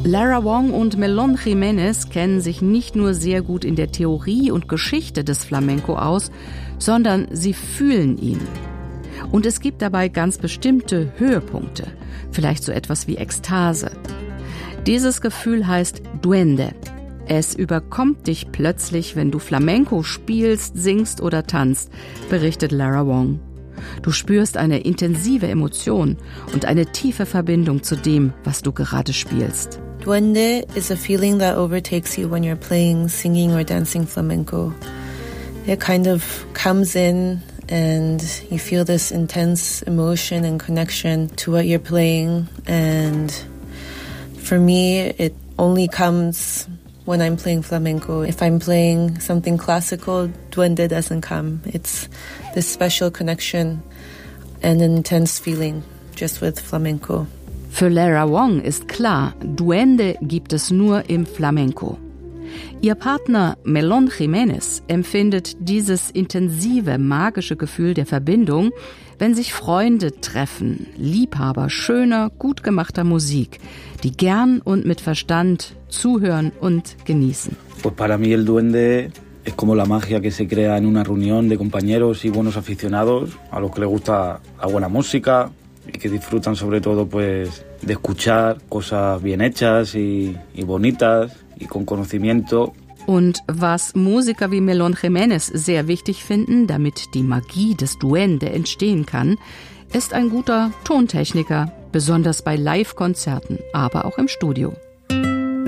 Lara Wong und Melón Jiménez kennen sich nicht nur sehr gut in der Theorie und Geschichte des Flamenco aus, sondern sie fühlen ihn. Und es gibt dabei ganz bestimmte Höhepunkte, vielleicht so etwas wie Ekstase. Dieses Gefühl heißt Duende. Es überkommt dich plötzlich, wenn du Flamenco spielst, singst oder tanzt, berichtet Lara Wong. Du spürst eine intensive Emotion und eine tiefe Verbindung zu dem, was du gerade spielst. Duende is a feeling that overtakes you when you're playing, singing or dancing flamenco. It kind of comes in and you feel this intense emotion and connection to what you're playing. And for me, it only comes when I'm playing flamenco. If I'm playing something classical, Duende doesn't come. It's this special connection and an intense feeling just with flamenco. Für Lara Wong ist klar, Duende gibt es nur im Flamenco. Ihr Partner Melón Jiménez empfindet dieses intensive, magische Gefühl der Verbindung, wenn sich Freunde treffen, Liebhaber schöner, gut gemachter Musik, die gern und mit Verstand zuhören und genießen. Pues para mí el Duende es como la magia que se crea en una reunión de compañeros y buenos aficionados a los que les gusta la buena música y que disfrutan sobre todo pues de escuchar cosas bien hechas y bonitas y con conocimiento. Und was Musiker wie Melón Jiménez sehr wichtig finden, damit die Magie des Duende entstehen kann, ist ein guter Tontechniker, besonders bei Live-Konzerten, aber auch im Studio.